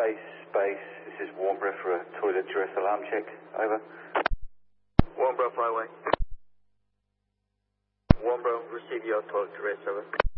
Base, this is Warnborough for a toilet duress alarm check, over. Warnborough Flyway. Warnborough, receive your toilet duress, over.